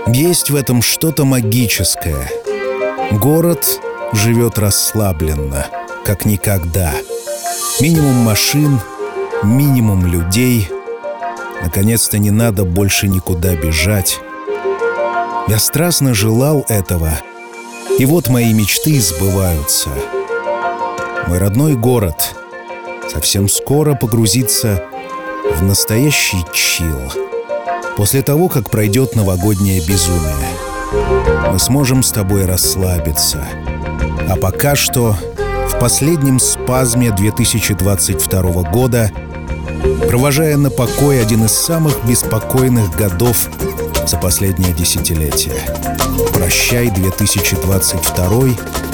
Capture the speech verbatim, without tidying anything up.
Есть в этом что-то магическое. Город живет расслабленно, как никогда. Минимум машин, минимум людей. Наконец-то не надо больше никуда бежать. Я страстно желал этого, и вот мои мечты сбываются. Мой родной город совсем скоро погрузится в настоящий чилл. После того, как пройдет новогоднее безумие, мы сможем с тобой расслабиться. А пока что, в последнем спазме две тысячи двадцать второго года, провожая на покой один из самых беспокойных годов за последнее десятилетие. Прощай, две тысячи двадцать второй,